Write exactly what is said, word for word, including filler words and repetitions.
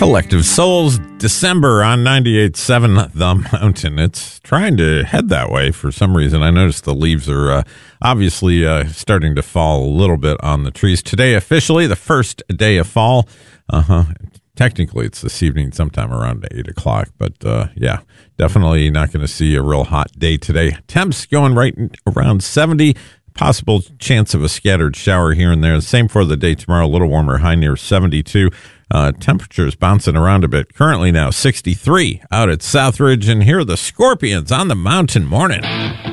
Collective Souls, December on ninety-eight point seven The Mountain. It's trying to head that way for some reason. I noticed the leaves are uh, obviously uh, starting to fall a little bit on the trees. Today, officially, the first day of fall. Uh-huh. Technically, it's this evening sometime around eight o'clock. But, uh, yeah, definitely not going to see a real hot day today. Temps going right around seventy. Possible chance of a scattered shower here and there. Same for the day tomorrow. A little warmer, high near seventy-two. Uh, temperatures bouncing around a bit. Currently now sixty-three out at Southridge. And here are the Scorpions on the Mountain. Morning.